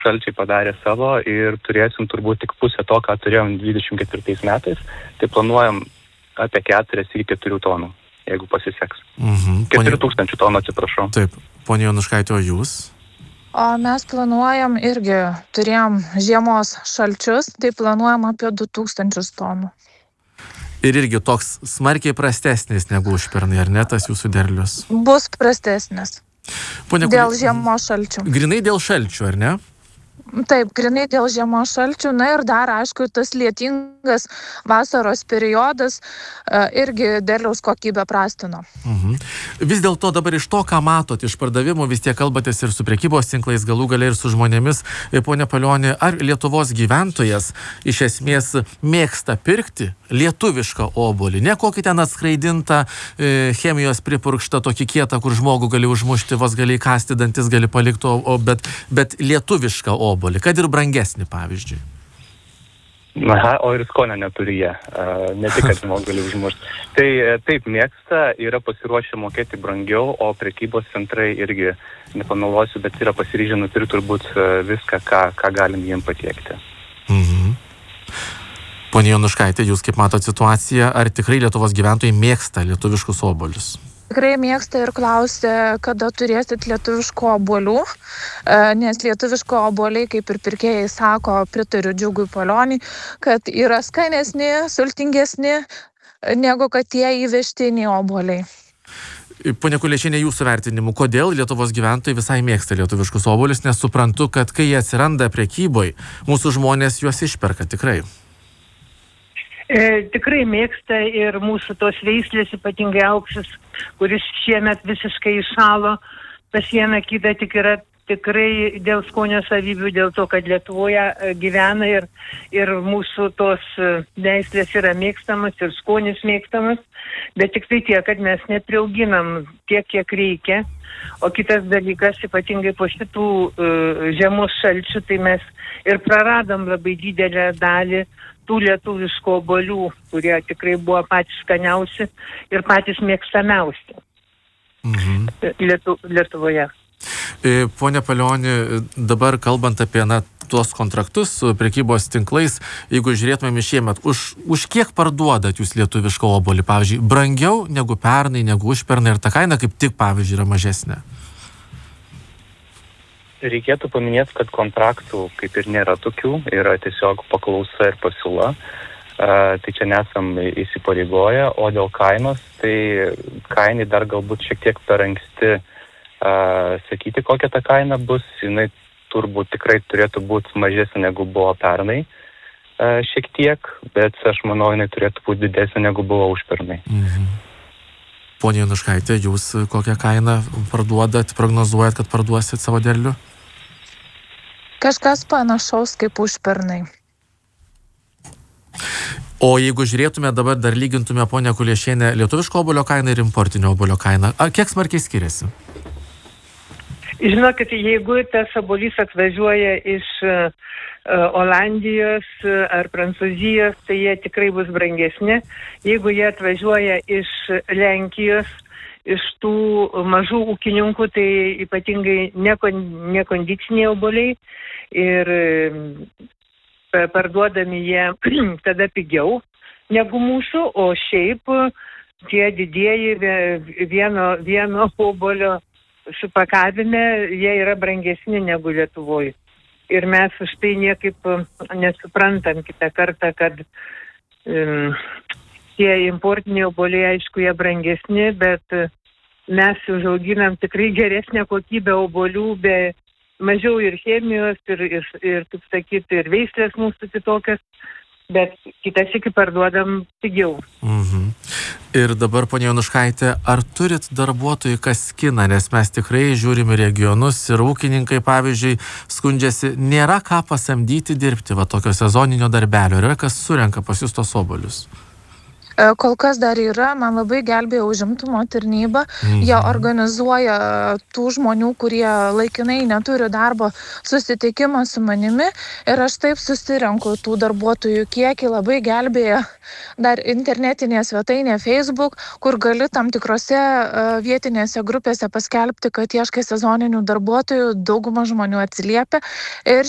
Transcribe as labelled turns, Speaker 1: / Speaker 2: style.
Speaker 1: šalčiai padarė savo ir turėsim turbūt tik pusę to, ką turėjom 24 metais. Tai planuojam apie 4 iki 4 tonų, jeigu pasiseks. 4000 tonų, atsiprašau.
Speaker 2: Taip, ponia Jonuškaitė, o jūs?
Speaker 3: O mes planuojam irgi, turėjom žiemos šalčius, tai planuojam apie 2000 tonų.
Speaker 2: Ir irgi toks smarkiai prastesnis negu užpernai, ar ne, tas jūsų derlius?
Speaker 3: Bus prastesnis. Dėl žiemos šalčių.
Speaker 2: Grinai dėl šalčių, ar ne?
Speaker 3: Taip, grinai dėl žiemos šalčių. Na ir dar, aišku, tas lietingas vasaros periodas irgi derliaus kokybę prastino.
Speaker 2: Vis dėlto dabar iš to, ką matot iš pardavimų, vis tiek kalbatės ir su prekybos tinklais, galų gale ir su žmonėmis. Pone Palioni, ar Lietuvos gyventojas iš esmės mėgsta pirkti lietuvišką obuolį? Ne kokį ten atskraidintą chemijos pripurkštą, tokį kietą, kur žmogų gali užmušti, vos gali įkasti, dantis gali palikti, bet lietuvišką obuolį, kad ir brangesnį, pavyzdžiui.
Speaker 1: Aha, o ir skonio neturi jie, ne tik, kad žmogus gali užmušti. Tai taip mėgsta, yra pasiruošę mokėti brangiau, o prekybos centrai irgi, nepameluosiu, bet yra pasiryžę nupirkti turbūt viską, ką galim jiem patiekti.
Speaker 2: Ponia Jonuškaitė, jūs kaip matot situaciją, ar tikrai Lietuvos gyventojai mėgsta lietuviškus obuolius?
Speaker 3: Tikrai mėgsta ir klausia, kada turėsit lietuviškų obuolių, nes lietuviško obuoliai, kaip ir pirkėjai sako, pritariu Džiugui Palioniui, kad yra skanesni, sultingesni, negu kad tie įvežtiniai obuoliai.
Speaker 2: Ponia Kuliešienė, jūsų vertinimu, kodėl Lietuvos gyventojai visai mėgsta lietuviškus obuolius, nes suprantu, kad kai jie atsiranda prekyboj, mūsų žmonės juos išperka tikrai.
Speaker 4: Tikrai mėgsta ir mūsų tos veislės, ypatingai auksis, kuris šiemet visiškai iššalo. Pas vieną kitą tik yra tikrai dėl skonio savybių, dėl to, kad Lietuvoje gyvena ir mūsų tos veislės yra mėgstamas ir skonis mėgstamas, bet tik tai tiek, kad mes nepriauginam tiek, kiek reikia. O kitas dalykas, ypatingai po šitų žiemos šalčių, tai mes ir praradom labai didelę dalį tų lietuviškų obuolių, kurie tikrai buvo patys skaniausi ir patys mėgstamiausi Lietuvoje.
Speaker 2: Pone Palioni, dabar kalbant apie tuos kontraktus su prekybos tinklais, jeigu žiūrėtumėm šiemet, už kiek parduodat jūs lietuvišką obuolį? Pavyzdžiui, brangiau negu pernai, negu užpernai, ir ta kaina kaip tik, pavyzdžiui, yra mažesnė?
Speaker 1: Reikėtų paminėti, kad kontraktų kaip ir nėra tokių, yra tiesiog paklausa ir pasiūla. Tai čia nesam įsipareigoję, o dėl kainos, tai kainai dar galbūt šiek tiek per anksti sakyti, kokia ta kaina bus. Jinai turbūt tikrai turėtų būti mažesnė negu buvo pernai šiek tiek, bet aš manau, jinai turėtų būti didesnė negu buvo užpernai.
Speaker 2: Ponia Jonuškaitė, jūs kokią kainą parduodat, prognozuojat, kad parduosit savo derlių?
Speaker 3: Kažkas panašaus kaip užpernai.
Speaker 2: O jeigu žiūrėtume dabar, dar lygintume, ponia Kuliešienė, lietuviško obuolio kainą ir importinio obuolio kainą, kiek smarkiai skiriasi?
Speaker 4: Žinokit, jeigu tas obuolys atvažiuoja iš Olandijos ar Prancūzijos, tai jie tikrai bus brangesni. Jeigu jie atvažiuoja iš Lenkijos, iš tų mažų ūkininkų, tai ypatingai nekondiciniai obuoliai ir parduodami jie tada pigiau negu mūsų, o šiaip tie didieji vieno obuolio supakavime, jie yra brangesni negu Lietuvoje. Ir mes už tai niekaip nesuprantam kitą kartą, kad tie importiniai obuoliai, aišku, jie brangesni, bet mes užauginam tikrai geresnę kokybę obuolių, be mažiau ir chemijos, ir kaip sakyti, ir veislės mūsų kitokios, bet kitas iki parduodam pigiau.
Speaker 2: Ir dabar, ponia Jonuškaitė, ar turit darbuotojų, kas skina, nes mes tikrai žiūrim į regionus ir ūkininkai, pavyzdžiui, skundžiasi, nėra ką pasamdyti dirbti, va tokio sezoninio darbelio, yra kas surenka pas jūs tos obuolius?
Speaker 3: Kol kas dar yra, man labai gelbėjo užimtumo tarnyba. Jie organizuoja tų žmonių, kurie laikinai neturi darbo, susitikimą su manimi ir aš taip susirenku tų darbuotojų kiekį. Labai gelbėjo dar internetinė svetainė Facebook, kur gali tam tikrose vietinėse grupėse paskelbti, kad ieškai sezoninių darbuotojų, dauguma žmonių atsiliepia ir